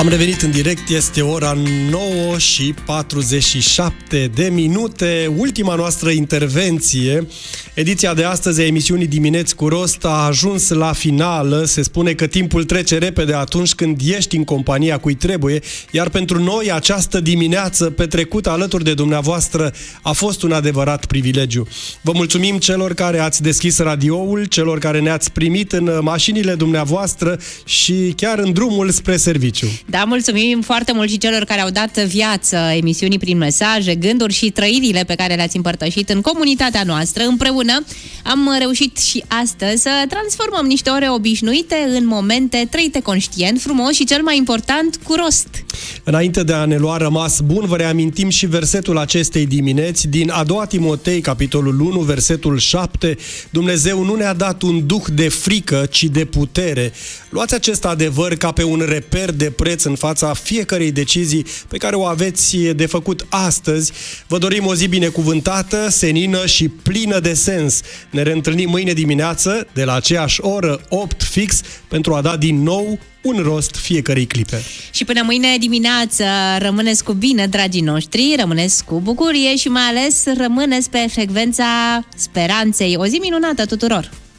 Am revenit în direct, este ora 9 și 47 de minute. Ultima noastră intervenție. Ediția de astăzi a emisiunii Dimineți cu Rost a ajuns la finală. Se spune că timpul trece repede atunci când ești în compania cui trebuie, iar pentru noi această dimineață petrecută alături de dumneavoastră a fost un adevărat privilegiu. Vă mulțumim celor care ați deschis radioul, celor care ne-ați primit în mașinile dumneavoastră și chiar în drumul spre serviciu. Da, mulțumim foarte mult și celor care au dat viață emisiunii prin mesaje, gânduri și trăirile pe care le-ați împărtășit în comunitatea noastră. Împreună am reușit și astăzi să transformăm niște ore obișnuite în momente trăite conștient, frumos și, cel mai important, cu rost. Înainte de a ne lua rămas bun, vă reamintim și versetul acestei dimineți din a doua Timotei, capitolul 1, versetul 7. Dumnezeu nu ne-a dat un duh de frică, ci de putere. Luați acest adevăr ca pe un reper de preț în fața fiecărei decizii pe care o aveți de făcut astăzi. Vă dorim o zi binecuvântată, senină și plină de sens. Ne reîntâlnim mâine dimineață, de la aceeași oră, 8 fix, pentru a da din nou un rost fiecărei clipe. Și până mâine dimineață rămâneți cu bine, dragii noștri, rămâneți cu bucurie și mai ales rămâneți pe frecvența speranței. O zi minunată tuturor!